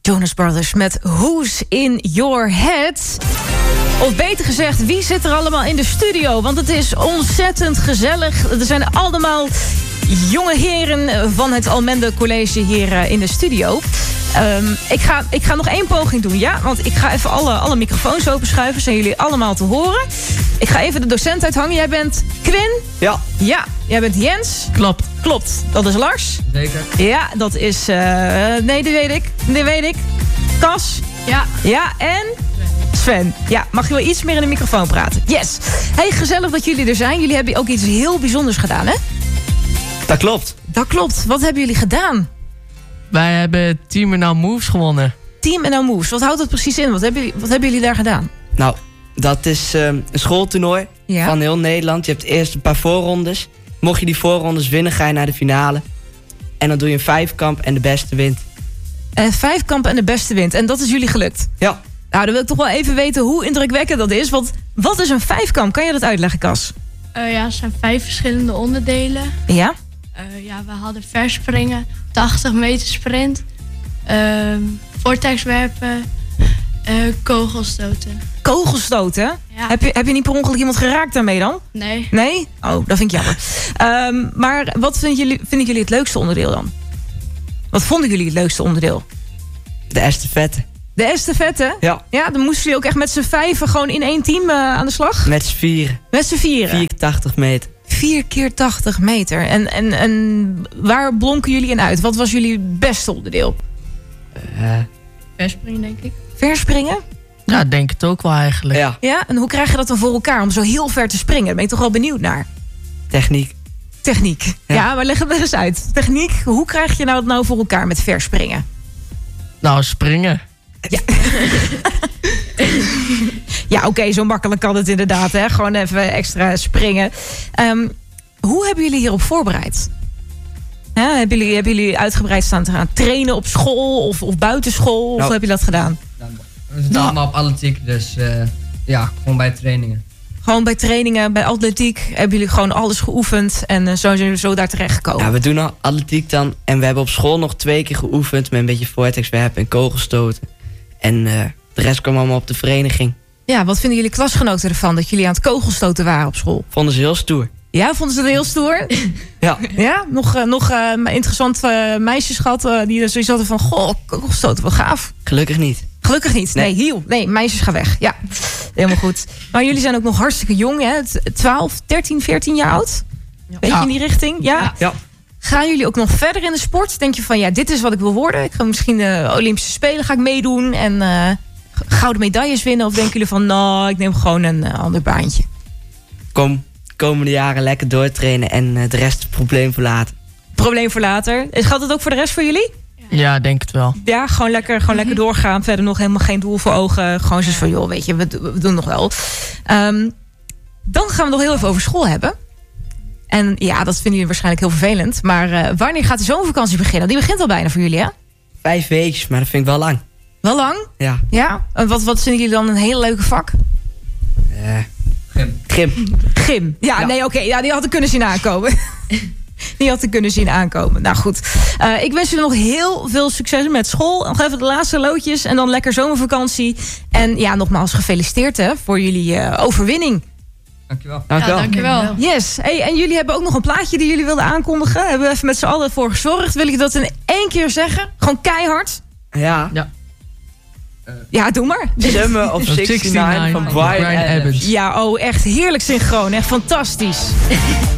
Jonas Brothers met Who's in Your Head? Of beter gezegd, wie zit er allemaal in de studio? Want het is ontzettend gezellig. Er zijn allemaal jonge heren van het Almende College hier in de studio. Ik ga nog 1 poging doen, ja? Want ik ga even alle microfoons openschuiven. Zijn jullie allemaal te horen? Ik ga even de docent uithangen. Jij bent Quinn? Ja. Ja, jij bent Jens? Klopt. Dat is Lars? Zeker. Ja, dat is... nee, die weet ik. Cas? Ja. Ja, en... Sven. Ja, mag je wel iets meer in de microfoon praten? Yes. Hey, gezellig dat jullie er zijn. Jullie hebben ook iets heel bijzonders gedaan, hè? Dat klopt. Dat klopt. Wat hebben jullie gedaan? Wij hebben Team NL Moves gewonnen. Team NL Moves. Wat houdt dat precies in? Wat hebben jullie daar gedaan? Nou, dat is een schooltoernooi van heel Nederland. Je hebt eerst een paar voorrondes. Mocht je die voorrondes winnen, ga je naar de finale. En dan doe je een 5-kamp en de beste wint. 5-kamp en de beste wint. En dat is jullie gelukt? Ja. Nou, dan wil ik toch wel even weten hoe indrukwekkend dat is. Want wat is een 5-kamp? Kan je dat uitleggen, Cas? Ja, er zijn 5 verschillende onderdelen. Ja? We hadden verspringen, 80 meter sprint, vortexwerpen, kogelstoten. Kogelstoten? Ja. Heb je niet per ongeluk iemand geraakt daarmee dan? Nee. Nee? Oh, dat vind ik jammer. Maar wat vinden jullie het leukste onderdeel dan? Wat vonden jullie het leukste onderdeel? De estafette. De estafette? Ja. Ja, dan moesten jullie ook echt met z'n 5 gewoon in 1 team aan de slag? Met z'n 4. Met z'n 4? 4 keer 80 meter. 4 keer 80 meter. En waar blonken jullie in uit? Wat was jullie beste onderdeel? Verspringen, denk ik. Verspringen? Ja, denk het ook wel eigenlijk. Ja. Ja, en hoe krijg je dat dan voor elkaar om zo heel ver te springen? Daar ben ik toch wel benieuwd naar. Techniek. Ja, maar leg het er eens uit. Techniek, hoe krijg je het nou voor elkaar met verspringen? Nou, springen. Ja, ja, oké, zo makkelijk kan het inderdaad. Hè? Gewoon even extra springen. Hoe hebben jullie hierop voorbereid? Hebben jullie uitgebreid staan te gaan trainen op school of buitenschool? Of hoe heb je dat gedaan? We zitten allemaal op atletiek, dus gewoon bij trainingen. Gewoon bij trainingen, bij atletiek hebben jullie gewoon alles geoefend en zo zijn jullie zo daar terecht gekomen? Ja, we doen al atletiek dan en we hebben op school nog 2 keer geoefend met een beetje vortexwerpen en kogelstoten. En de rest kwam allemaal op de vereniging. Ja, wat vinden jullie klasgenoten ervan dat jullie aan het kogelstoten waren op school? Vonden ze heel stoer. Ja, vonden ze het heel stoer? Ja. Ja, nog interessante meisjes gehad die er zoiets hadden van, goh, kogelstoten, wat gaaf. Gelukkig niet. Gelukkig niet. Nee, meisjes gaan weg. Ja, helemaal goed. Maar jullie zijn ook nog hartstikke jong, hè? 12, 13, 14 jaar oud? Beetje in die richting? Ja. Gaan jullie ook nog verder in de sport? Denk je van, ja, dit is wat ik wil worden. Ik ga misschien de Olympische Spelen ga ik meedoen en gouden medailles winnen. Of denken jullie van, nou, ik neem gewoon een ander baantje? Komende jaren lekker doortrainen en de rest probleem voor later. Probleem voor later. Geldt het ook voor de rest van jullie? Ja, denk het wel. Ja, gewoon lekker doorgaan. Verder nog helemaal geen doel voor ogen. Gewoon zoals van, joh, weet je, we doen nog wel. Dan gaan we nog heel even over school hebben. En ja, dat vinden jullie waarschijnlijk heel vervelend. Maar wanneer gaat de zomervakantie beginnen? Die begint al bijna voor jullie, hè? 5 weken, maar dat vind ik wel lang. Wel lang? Ja. Ja? En wat vinden jullie dan een hele leuke vak? Gym. Ja, nee, oké. Ja, die had ik kunnen zien aankomen. Nou goed. Ik wens jullie nog heel veel succes met school. Nog even de laatste loodjes en dan lekker zomervakantie. En ja, nogmaals gefeliciteerd hè, voor jullie overwinning. Dankjewel. Ja, dankjewel. Yes. Hey, en jullie hebben ook nog een plaatje die jullie wilden aankondigen. Hebben we even met z'n allen voor gezorgd. Wil ik dat in 1 keer zeggen? Gewoon keihard. Ja. Ja, doe maar. Summer of 69 van Bryan Adams. Ja, oh, echt heerlijk synchroon. Echt fantastisch.